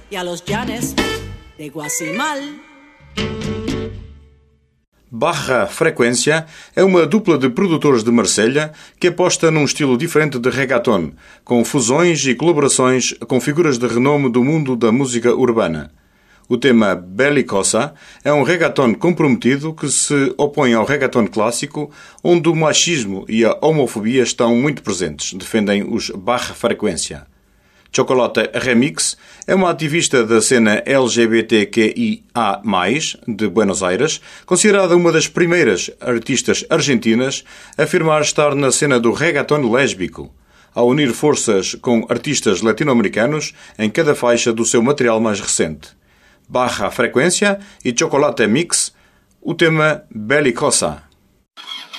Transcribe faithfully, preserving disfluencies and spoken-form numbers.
y a los llanes de Guasimal. Barra Frequência é uma dupla de produtores de Marselha que aposta num estilo diferente de reggaeton, com fusões e colaborações com figuras de renome do mundo da música urbana. O tema Belicosa é um reggaeton comprometido que se opõe ao reggaeton clássico, onde o machismo e a homofobia estão muito presentes, defendem os Barra Frequência. Chocolate Remix é uma ativista da cena L G B T Q I A mais, de Buenos Aires, considerada uma das primeiras artistas argentinas a afirmar estar na cena do reggaeton lésbico, ao unir forças com artistas latino-americanos em cada faixa do seu material mais recente. Barra Frequência e Chocolate Mix, o tema Belicosa.